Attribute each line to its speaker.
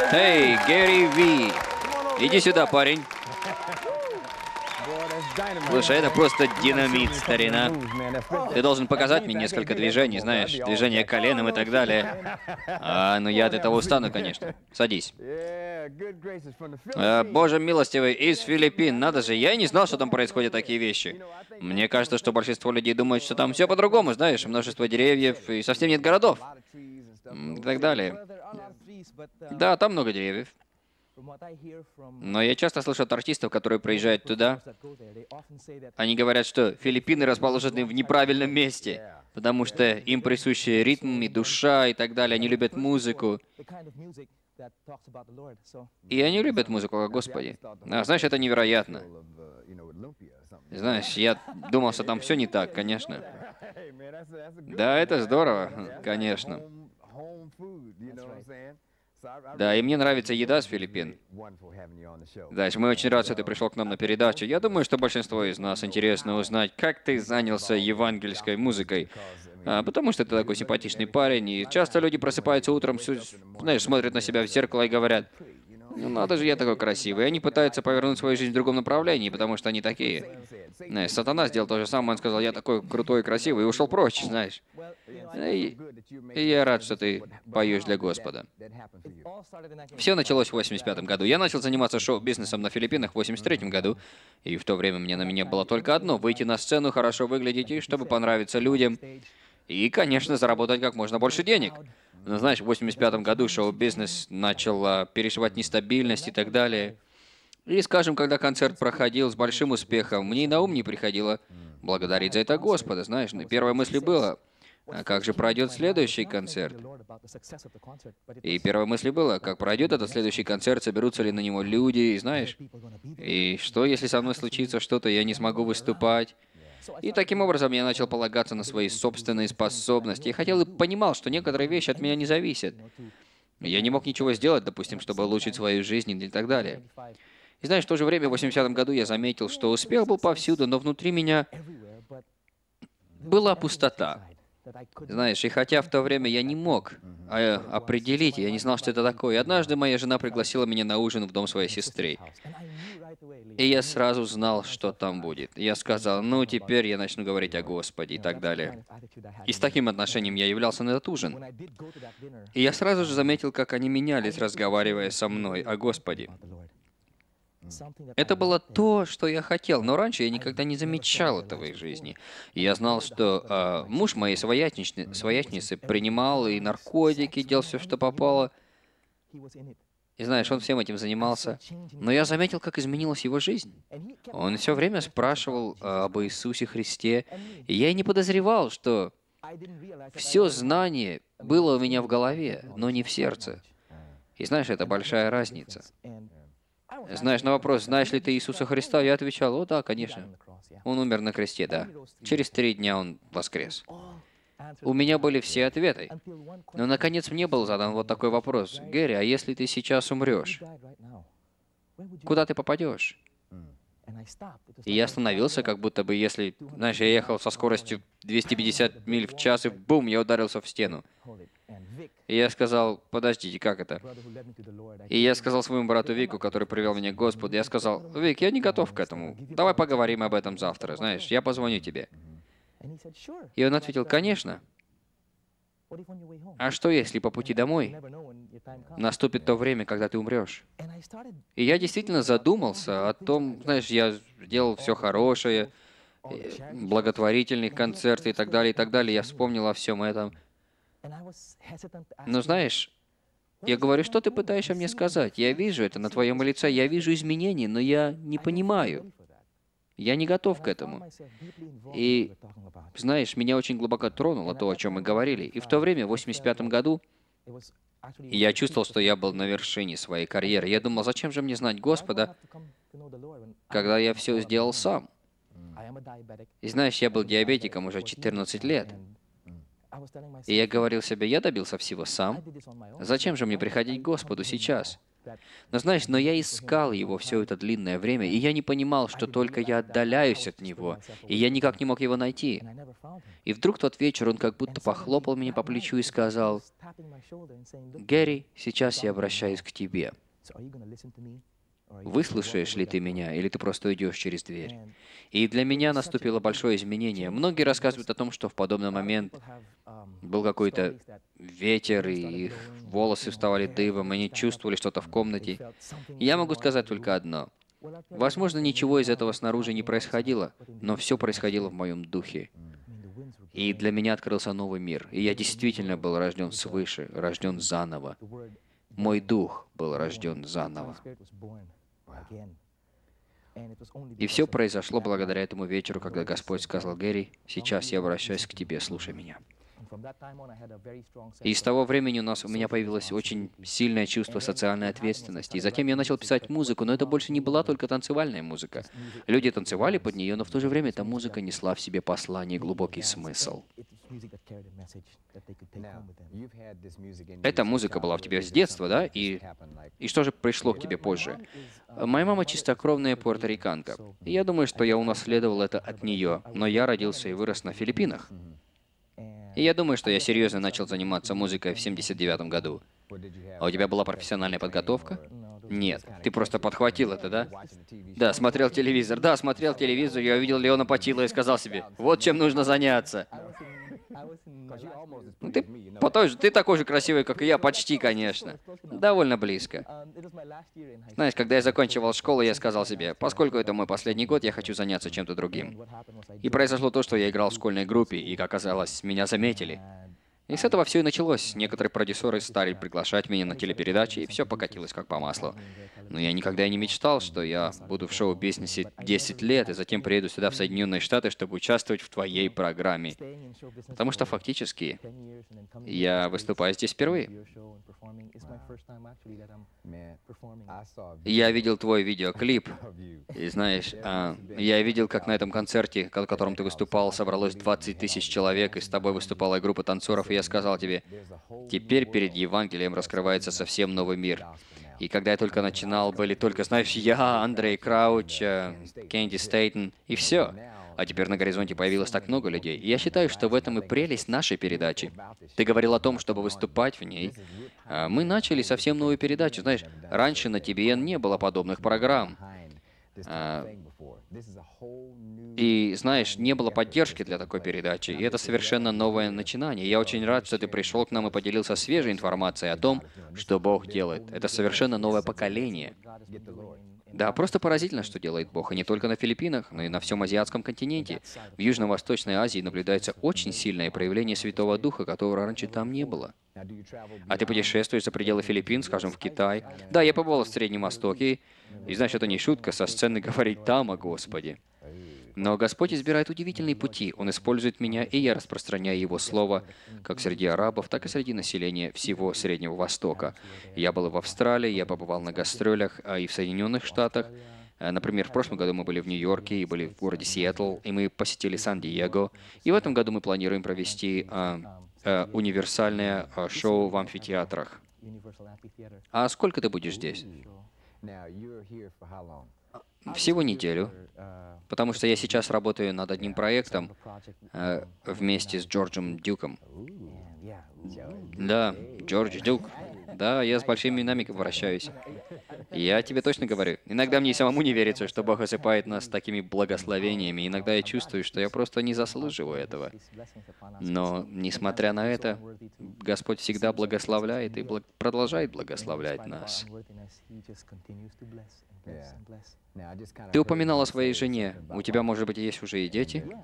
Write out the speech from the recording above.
Speaker 1: Эй, Гэри Ви! Иди сюда, парень. Слушай, это просто динамит, старина. Ты должен показать мне несколько движений, знаешь, движения коленом и так далее. Ну я от этого устану, конечно. Садись. Боже милостивый, из Филиппин, надо же, я и не знал, что там происходят такие вещи. Мне кажется, что большинство людей думают, что там все по-другому, знаешь, множество деревьев и совсем нет городов. И так далее. Да, там много деревьев. Но я часто слышу от артистов, которые приезжают туда, они говорят, что Филиппины расположены в неправильном месте, потому что им присущи ритм и душа и так далее, они любят музыку. И они любят музыку о Господе. Знаешь, это невероятно. Знаешь, я думал, что там все не так, конечно. Да, это здорово, конечно. Да, и мне нравится еда с Филиппин. Дальше, мы очень рады, что ты пришел к нам на передачу. Я думаю, что большинство из нас интересно узнать, как ты занялся евангельской музыкой. Потому что ты такой симпатичный парень, и часто люди просыпаются утром, знаешь, смотрят на себя в зеркало и говорят, ну надо же, я такой красивый. И они пытаются повернуть свою жизнь в другом направлении, потому что они такие. Знаешь, сатана сделал то же самое, он сказал, я такой крутой и красивый, и ушел прочь, знаешь. И я рад, что ты поешь для Господа. Все началось в 85 году. Я начал заниматься шоу-бизнесом на Филиппинах в 83 году, и в то время мне на меня было только одно — выйти на сцену, хорошо выглядеть, и чтобы понравиться людям, и, конечно, заработать как можно больше денег. Но знаешь, в 85 году шоу-бизнес начал переживать нестабильность и так далее. И, скажем, когда концерт проходил с большим успехом, мне и на ум не приходило благодарить за это Господа, знаешь. Но первой мыслью было, а как же пройдет следующий концерт? И первой мыслью было, как пройдет этот следующий концерт, соберутся ли на него люди, и знаешь. И что, если со мной случится что-то, я не смогу выступать? И таким образом я начал полагаться на свои собственные способности. Я хотел и понимал, что некоторые вещи от меня не зависят. Я не мог ничего сделать, допустим, чтобы улучшить свою жизнь и так далее. И знаешь, в то же время в 80-м году я заметил, что успех был повсюду, но внутри меня была пустота. Знаешь, и хотя в то время я не мог определить, я не знал, что это такое. И однажды моя жена пригласила меня на ужин в дом своей сестры. И я сразу знал, что там будет. И я сказал, ну, теперь я начну говорить о Господе и так далее. И с таким отношением я являлся на этот ужин. И я сразу же заметил, как они менялись, разговаривая со мной о Господе. Это было то, что я хотел, но раньше я никогда не замечал этого в их жизни. И я знал, что муж моей своячницы принимал и наркотики, делал все, что попало. И знаешь, он всем этим занимался. Но я заметил, как изменилась его жизнь. Он все время спрашивал об Иисусе Христе, и я и не подозревал, что все знание было у меня в голове, но не в сердце. И знаешь, это большая разница. Знаешь, на вопрос, знаешь ли ты Иисуса Христа, я отвечал, о да, конечно. Он умер на кресте, да. Через 3 дня он воскрес. У меня были все ответы. Но, наконец, мне был задан вот такой вопрос. Гэри, а если ты сейчас умрешь, куда ты попадешь? И я остановился, как будто бы, если, знаешь, я ехал со скоростью 250 миль в час, и бум, я ударился в стену. И я сказал, подождите, как это? И я сказал своему брату Вику, который привел меня к Господу, я сказал, Вик, я не готов к этому. Давай поговорим об этом завтра, знаешь, я позвоню тебе. И он ответил, конечно. А что, если по пути домой наступит то время, когда ты умрешь? И я действительно задумался о том, знаешь, я делал все хорошее, благотворительных концерты и так далее, и так далее. Я вспомнил о всем этом. Но знаешь, я говорю, что ты пытаешься мне сказать? Я вижу это на твоем лице, я вижу изменения, но я не понимаю. Я не готов к этому. И, знаешь, меня очень глубоко тронуло то, о чем мы говорили. И в то время, в 85 году, я чувствовал, что я был на вершине своей карьеры. Я думал, зачем же мне знать Господа, когда я все сделал сам? И знаешь, я был диабетиком уже 14 лет. И я говорил себе, я добился всего сам. Зачем же мне приходить к Господу сейчас? Но знаешь, но я искал его все это длинное время, и я не понимал, что только я отдаляюсь от него, и я никак не мог его найти. И вдруг тот вечер он как будто похлопал меня по плечу и сказал: «Гэри, сейчас я обращаюсь к тебе. Выслушаешь ли ты меня, или ты просто уйдешь через дверь?» И для меня наступило большое изменение. Многие рассказывают о том, что в подобный момент был какой-то ветер, и их волосы вставали дыбом, и они чувствовали что-то в комнате. И я могу сказать только одно. Возможно, ничего из этого снаружи не происходило, но все происходило в моем духе. И для меня открылся новый мир. И я действительно был рожден свыше, рожден заново. Мой дух был рожден заново. И все произошло благодаря этому вечеру, когда Господь сказал: «Гэри, сейчас я обращаюсь к тебе, слушай меня». И с того времени у меня появилось очень сильное чувство социальной ответственности. И затем я начал писать музыку, но это больше не была только танцевальная музыка. Люди танцевали под нее, но в то же время эта музыка несла в себе послание и глубокий смысл. Эта музыка была в тебе с детства, да? И что же пришло к тебе позже? Моя мама чистокровная пуэрториканка. И я думаю, что я унаследовал это от нее, но я родился и вырос на Филиппинах. И я думаю, что я серьезно начал заниматься музыкой в 79 году. А у тебя была профессиональная подготовка? Нет. Ты просто подхватил это, да? Да, смотрел телевизор. Да, смотрел телевизор, я увидел Леона Патило и сказал себе: «Вот чем нужно заняться». Ну, ты такой же красивый, как и я, почти, конечно. Довольно близко. Знаешь, когда я заканчивал школу, я сказал себе: поскольку это мой последний год, я хочу заняться чем-то другим. И произошло то, что я играл в школьной группе, и, как оказалось, меня заметили. И с этого все и началось. Некоторые продюсеры стали приглашать меня на телепередачи, и все покатилось как по маслу. Но я никогда и не мечтал, что я буду в шоу-бизнесе 10 лет, и затем приеду сюда, в Соединенные Штаты, чтобы участвовать в твоей программе. Потому что фактически я выступаю здесь впервые. Я видел твой видеоклип, и знаешь, я видел, как на этом концерте, на котором ты выступал, собралось 20 тысяч человек, и с тобой выступала группа танцоров, и я сказал тебе: теперь перед Евангелием раскрывается совсем новый мир. И когда я только начинал, были только, знаешь, я, Андрей Крауч, Кэнди Стейтон, и все. А теперь на горизонте появилось так много людей. И я считаю, что в этом и прелесть нашей передачи. Ты говорил о том, чтобы выступать в ней. Мы начали совсем новую передачу. Знаешь, раньше на TBN не было подобных программ. И, знаешь, не было поддержки для такой передачи, и это совершенно новое начинание. Я очень рад, что ты пришел к нам и поделился свежей информацией о том, что Бог делает. Это совершенно новое поколение. Да, просто поразительно, что делает Бог, и не только на Филиппинах, но и на всем азиатском континенте. В Южно-Восточной Азии наблюдается очень сильное проявление Святого Духа, которого раньше там не было. А ты путешествуешь за пределы Филиппин, скажем, в Китай? Да, я побывал в Среднем Востоке, и знаешь, это не шутка со сцены говорить там о Господе. Но Господь избирает удивительные пути. Он использует меня, и я распространяю Его Слово как среди арабов, так и среди населения всего Среднего Востока. Я был и в Австралии, я побывал на гастролях, и в Соединенных Штатах. Например, в прошлом году мы были в Нью-Йорке и были в городе Сиэтл, и мы посетили Сан-Диего. И в этом году мы планируем провести универсальное шоу в амфитеатрах. А сколько ты будешь здесь? Всего неделю. Потому что я сейчас работаю над одним проектом вместе с Джорджем Дюком. Да, Джордж Дюк. Да, я с большими именами вращаюсь. Я тебе точно говорю. Иногда мне самому не верится, что Бог осыпает нас такими благословениями. Иногда я чувствую, что я просто не заслуживаю этого. Но, несмотря на это, Господь всегда благословляет и продолжает благословлять нас. Ты упоминал о своей жене. У тебя, может быть, есть уже и дети?